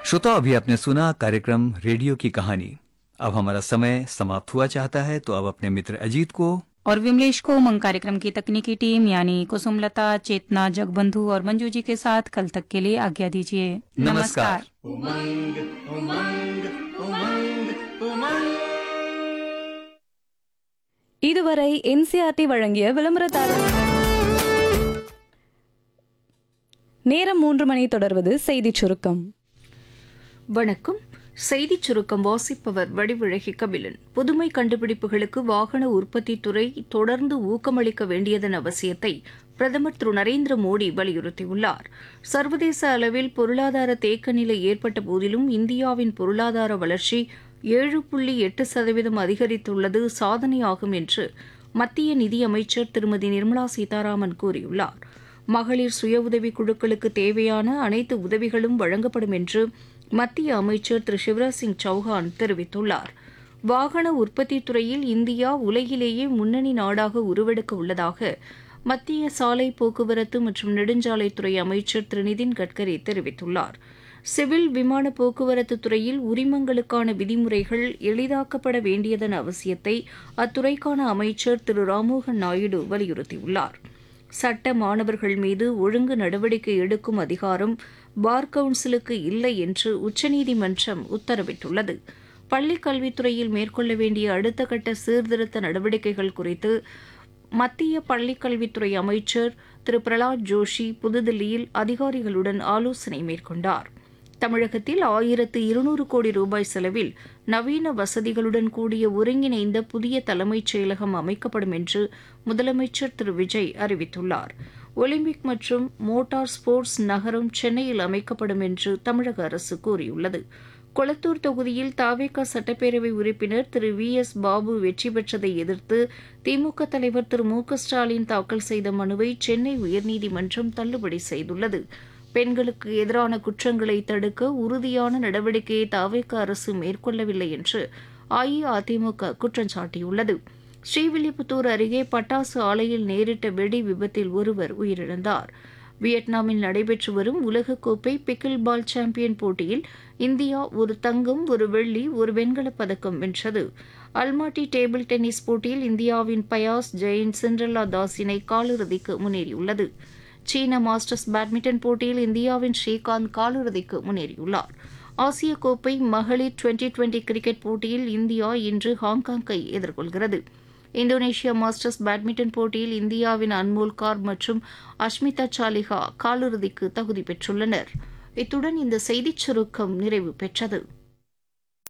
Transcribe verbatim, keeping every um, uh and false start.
श्रोताओं, अभी आपने सुना कार्यक्रम रेडियो की कहानी। अब हमारा समय समाप्त हुआ चाहता है, तो अब अपने मित्र अजीत को और विमलेश को उमंग कार्यक्रम की तकनीकी टीम यानी कुसुमलता, चेतना, जगबंधु और मंजू जी के साथ कल तक के लिए आज्ञा दीजिए। नमस्कार। नमस्कार। उमंग उमंग उमंग उमंग இதுவரை என்சிஆர்டி வழங்கிய விளம்பரதாரர் நேரம் மூன்று மணி தொடர்வது செய்திச் சுருக்கம். வணக்கம். செய்திச் சுருக்கம் வாசிப்பவர் வடிவழகி கபிலன். புதுமை கண்டுபிடிப்புகளுக்கு வாகன உற்பத்தித் துறை தொடர்ந்து ஊக்கமளிக்க வேண்டியதன் அவசியத்தை பிரதமர் திரு நரேந்திர மோடி வலியுறுத்தியுள்ளார். சர்வதேச அளவில் பொருளாதார தேக்க நிலை ஏற்பட்ட போதிலும் இந்தியாவின் பொருளாதார வளர்ச்சி ஏழு புள்ளி எட்டு சதவீதம் அதிகரித்துள்ளது சாதனையாகும் என்று மத்திய நிதியமைச்சர் திருமதி நிர்மலா சீதாராமன் கூறியுள்ளார். மகளிர் சுய உதவிக் குழுக்களுக்கு தேவையான அனைத்து உதவிகளும் வழங்கப்படும் என்று மத்திய அமைச்சர் திரு சிவராஜ் சிங் சௌஹான் தெரிவித்துள்ளார். வாகன உற்பத்தித் துறையில் இந்தியா உலகிலேயே முன்னணி நாடாக உருவெடுக்க உள்ளதாக மத்திய சாலை போக்குவரத்து மற்றும் நெடுஞ்சாலைத்துறை அமைச்சர் திரு நிதின் கட்கரி தெரிவித்துள்ளார். சிவில் விமான போக்குவரத்து துறையில் உரிமங்களுக்கான விதிமுறைகள் எளிதாக்கப்பட வேண்டியதன் அவசியத்தை அத்துறைக்கான அமைச்சர் திரு ராம்மோகன் நாயுடு வலியுறுத்தியுள்ளார். சட்ட மாணவர்கள் மீது ஒழுங்கு நடவடிக்கை எடுக்கும் அதிகாரம் பார் கவுன்சிலுக்கு இல்லை என்று உச்சநீதிமன்றம் உத்தரவிட்டுள்ளது. பள்ளிக் கல்வித்துறையில் மேற்கொள்ள வேண்டிய அடுத்த கட்ட சீர்திருத்த நடவடிக்கைகள் குறித்து மத்திய பள்ளிக் கல்வித்துறை அமைச்சர் திரு பிரலாத் ஜோஷி புதுதில்லியில் அதிகாரிகளுடன் ஆலோசனை மேற்கொண்டார். தமிழகத்தில் ஆயிரத்து இருநூறு கோடி ரூபாய் செலவில் நவீன வசதிகளுடன் கூடிய ஒருங்கிணைந்த புதிய தலைமைச் செயலகம் அமைக்கப்படும் என்று முதலமைச்சர் திரு விஜய் அறிவித்துள்ளார். ஒலிம்பிக் மற்றும் மோட்டார் ஸ்போர்ட்ஸ் நகரம் சென்னையில் அமைக்கப்படும் என்று தமிழக அரசு கூறியுள்ளது. கொளத்தூர் தொகுதியில் தாவேகா சட்டப்பேரவை உறுப்பினர் திரு வி எஸ் பாபு வெற்றி பெற்றதை எதிர்த்து திமுக தலைவர் திரு மு க ஸ்டாலின் தாக்கல் செய்த மனுவை சென்னை உயர்நீதிமன்றம் தள்ளுபடி செய்துள்ளது. பெண்களுக்கு எதிரான குற்றங்களை தடுக்க உறுதியான நடவடிக்கையை தாவேகா அரசு மேற்கொள்ளவில்லை என்று அஇஅதிமுக குற்றம் சாட்டியுள்ளது. ஸ்ரீவில்லிபுத்தூர் அருகே பட்டாசு ஆலையில் நேரிட்ட வெடி விபத்தில் ஒருவர் உயிரிழந்தார். வியட்நாமில் நடைபெற்று வரும் உலகக்கோப்பை பிக்கில் பால் சாம்பியன் போட்டியில் இந்தியா ஒரு தங்கம், ஒரு வெள்ளி, ஒரு வெண்கலப் பதக்கம் வென்றது. அல்மாட்டி டேபிள் டென்னிஸ் போட்டியில் இந்தியாவின் பயாஸ் ஜெயின் சிண்ட்ரெல்லா தாஸ் இணை காலிறுதிக்கு முன்னேறியுள்ளது. சீன மாஸ்டர்ஸ் பேட்மிண்டன் போட்டியில் இந்தியாவின் ஸ்ரீகாந்த் காலிறுதிக்கு முன்னேறியுள்ளார். ஆசிய கோப்பை மகளிர் டுவெண்டி டுவெண்டி கிரிக்கெட் போட்டியில் இந்தியா இன்று ஹாங்காங்கை எதிர்கொள்கிறது. இந்தோனேஷியா மாஸ்டர்ஸ் பேட்மிண்டன் போட்டியில் இந்தியாவின் அன்மோல் கார் மற்றும் அஷ்மிதா சாலிஹா காலிறுதிக்கு தகுதி பெற்றுள்ளனர். இத்துடன் இந்த செய்திச் சுருக்கம் நிறைவு பெற்றது.